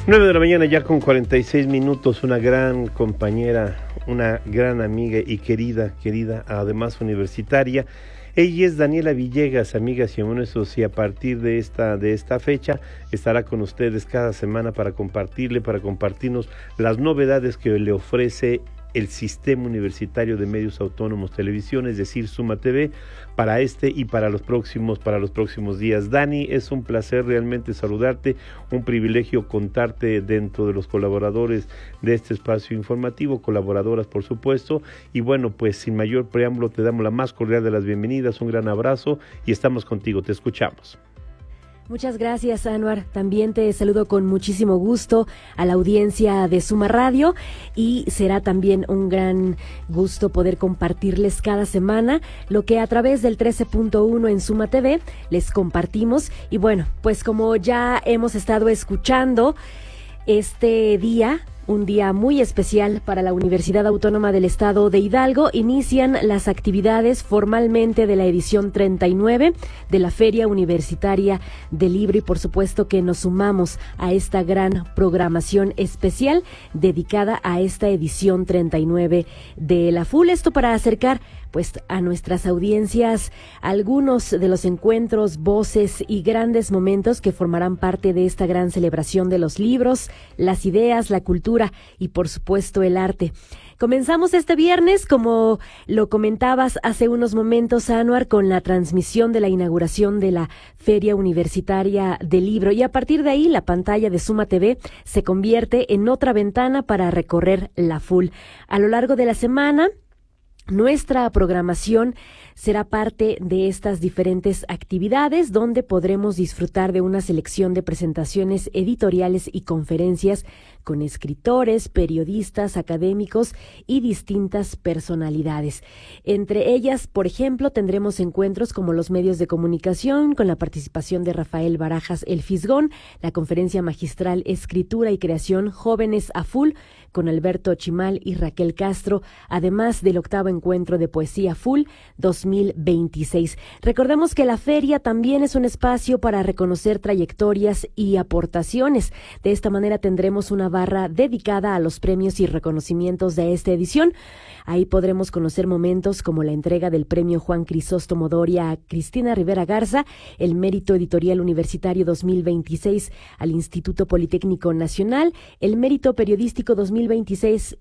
9 de la mañana ya con 46 minutos, una gran compañera, una gran amiga y querida, además universitaria. Ella es Daniela Villegas, amigas y amigos, y a partir de esta fecha estará con ustedes cada semana para compartirnos las novedades que le ofrece el Sistema Universitario de Medios Autónomos Televisión, es decir, Suma TV, para este y para los próximos días. Dani, es un placer realmente saludarte, un privilegio contarte dentro de los colaboradores de este espacio informativo, colaboradoras por supuesto, y bueno, pues sin mayor preámbulo te damos la más cordial de las bienvenidas, un gran abrazo y estamos contigo, te escuchamos. Muchas gracias, Anwar. También te saludo con muchísimo gusto a la audiencia de Suma Radio y será también un gran gusto poder compartirles cada semana lo que a través del 13.1 en Suma TV les compartimos. Y bueno, pues como ya hemos estado escuchando, este día, un día muy especial para la Universidad Autónoma del Estado de Hidalgo, inician las actividades formalmente de la edición 39 de la Feria Universitaria del Libro y por supuesto que nos sumamos a esta gran programación especial dedicada a esta edición 39 de la FUL. Esto para acercar pues a nuestras audiencias algunos de los encuentros, voces y grandes momentos que formarán parte de esta gran celebración de los libros, las ideas, la cultura y por supuesto el arte. Comenzamos este viernes, como lo comentabas hace unos momentos, Anwar, con la transmisión de la inauguración de la Feria Universitaria del Libro y a partir de ahí la pantalla de Suma TV se convierte en otra ventana para recorrer la FUL. A lo largo de la semana, nuestra programación será parte de estas diferentes actividades donde podremos disfrutar de una selección de presentaciones editoriales y conferencias con escritores, periodistas, académicos y distintas personalidades. Entre ellas, por ejemplo, tendremos encuentros como los medios de comunicación con la participación de Rafael Barajas El Fisgón, la conferencia magistral Escritura y Creación Jóvenes a Full con Alberto Chimal y Raquel Castro, además del octavo encuentro de poesía Full 2026. Recordemos que la feria también es un espacio para reconocer trayectorias y aportaciones. De esta manera tendremos una barra dedicada a los premios y reconocimientos de esta edición. Ahí podremos conocer momentos como la entrega del premio Juan Crisóstomo Doria a Cristina Rivera Garza, el mérito editorial universitario 2026 al Instituto Politécnico Nacional, el mérito periodístico 2026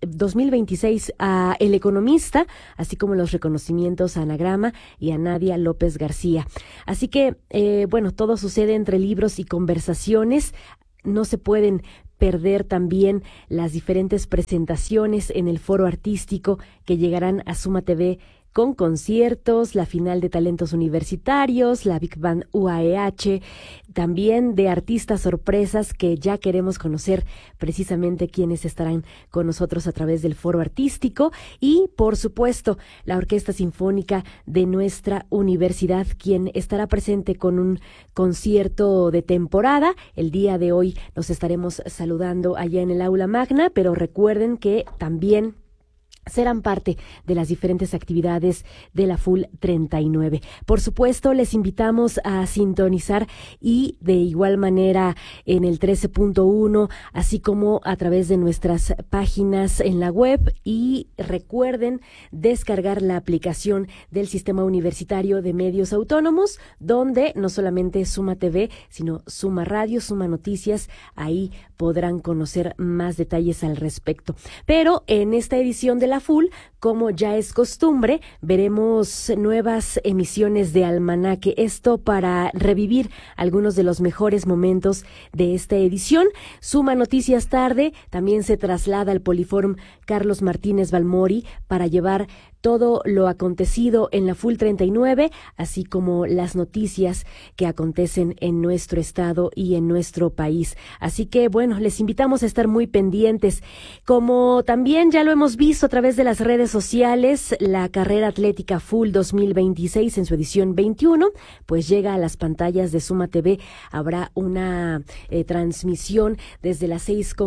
a El Economista, así como los reconocimientos a Anagrama y a Nadia López García. Así que, todo sucede entre libros y conversaciones. No se pueden perder también las diferentes presentaciones en el foro artístico que llegarán a Suma TV con conciertos, la final de talentos universitarios, la Big Band UAEH, también de artistas sorpresas que ya queremos conocer precisamente quiénes estarán con nosotros a través del foro artístico y, por supuesto, la Orquesta Sinfónica de nuestra universidad, quien estará presente con un concierto de temporada. El día de hoy nos estaremos saludando allá en el Aula Magna, pero recuerden que también serán parte de las diferentes actividades de la FUL 39. Por supuesto, les invitamos a sintonizar y de igual manera en el 13.1, así como a través de nuestras páginas en la web y recuerden descargar la aplicación del Sistema Universitario de Medios Autónomos, donde no solamente Suma TV, sino Suma Radio, Suma Noticias, ahí podrán conocer más detalles al respecto. Pero en esta edición de la FUL, como ya es costumbre, veremos nuevas emisiones de Almanaque, esto para revivir algunos de los mejores momentos de esta edición. Suma Noticias Tarde también se traslada al Poliforum Carlos Martínez Balmori para llevar todo lo acontecido en la FUL 39, así como las noticias que acontecen en nuestro estado y en nuestro país. Así que, les invitamos a estar muy pendientes. Como también ya lo hemos visto a través través de las redes sociales, la carrera atlética Full 2026 en su edición 21, pues llega a las pantallas de Suma TV. Habrá una transmisión desde las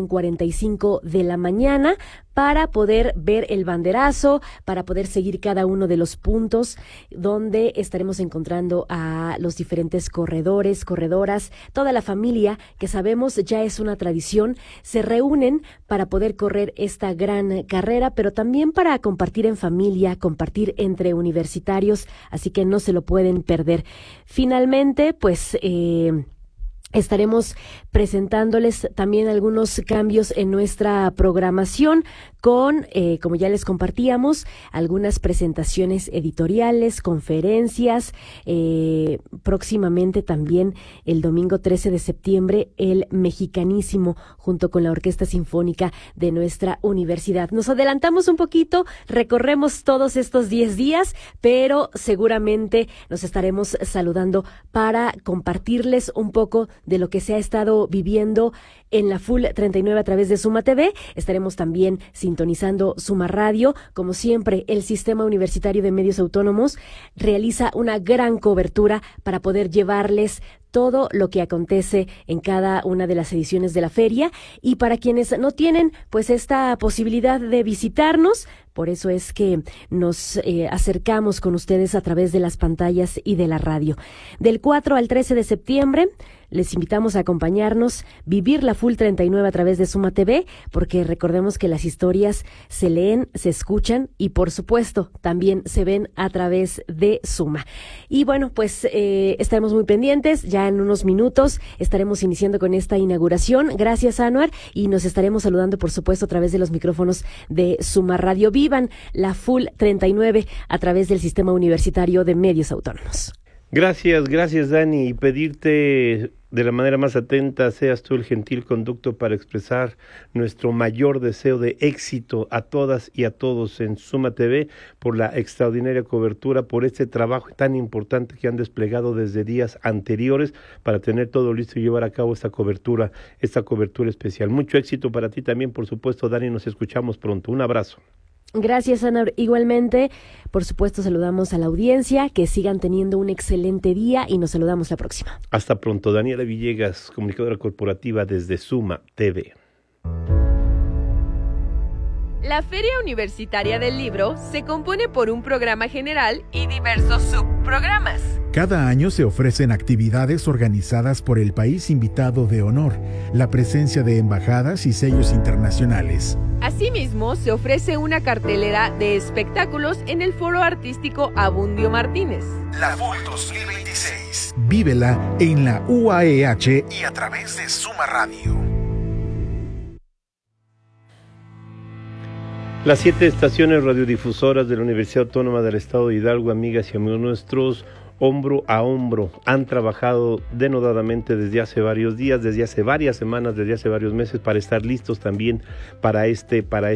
6:45 de la mañana para poder ver el banderazo, para poder seguir cada uno de los puntos donde estaremos encontrando a los diferentes corredores, corredoras, toda la familia, que sabemos ya es una tradición, se reúnen para poder correr esta gran carrera, pero también para compartir en familia, compartir entre universitarios, así que no se lo pueden perder. Finalmente, pues estaremos presentándoles también algunos cambios en nuestra programación con, como ya les compartíamos, algunas presentaciones editoriales, conferencias, próximamente también el domingo 13 de septiembre, el Mexicanísimo, junto con la Orquesta Sinfónica de nuestra universidad. Nos adelantamos un poquito, recorremos todos estos 10 días, pero seguramente nos estaremos saludando para compartirles un poco de lo que se ha estado viviendo en la Full 39 a través de Suma TV. Estaremos también sintonizando Suma Radio. Como siempre, el Sistema Universitario de Medios Autónomos realiza una gran cobertura para poder llevarles todo lo que acontece en cada una de las ediciones de la feria, y para quienes no tienen pues esta posibilidad de visitarnos, por eso es que nos acercamos con ustedes a través de las pantallas y de la radio. Del 4 al 13 de septiembre les invitamos a acompañarnos, vivir la Full 39 a través de Suma TV, porque recordemos que las historias se leen, se escuchan y por supuesto también se ven a través de Suma. Y bueno, pues estaremos muy pendientes, ya en unos minutos estaremos iniciando con esta inauguración. Gracias, Anuar, y nos estaremos saludando por supuesto a través de los micrófonos de Suma Radio. Vivan la Full 39 a través del Sistema Universitario de Medios Autónomos. Gracias Dani, y pedirte de la manera más atenta seas tú el gentil conducto para expresar nuestro mayor deseo de éxito a todas y a todos en Suma TV por la extraordinaria cobertura, por este trabajo tan importante que han desplegado desde días anteriores para tener todo listo y llevar a cabo esta cobertura especial. Mucho éxito para ti también, por supuesto, Dani, nos escuchamos pronto. Un abrazo. Gracias, Ana. Igualmente, por supuesto, saludamos a la audiencia, que sigan teniendo un excelente día y nos saludamos la próxima. Hasta pronto. Daniela Villegas, comunicadora corporativa desde Suma TV. La Feria Universitaria del Libro se compone por un programa general y diversos subprogramas. Cada año se ofrecen actividades organizadas por el país invitado de honor, la presencia de embajadas y sellos internacionales. Asimismo, se ofrece una cartelera de espectáculos en el Foro Artístico Abundio Martínez. La FUL 2026. Vívela en la UAEH y a través de Suma Radio. Las 7 estaciones radiodifusoras de la Universidad Autónoma del Estado de Hidalgo, amigas y amigos nuestros, hombro a hombro, han trabajado denodadamente desde hace varios días, desde hace varias semanas, desde hace varios meses, para estar listos también para este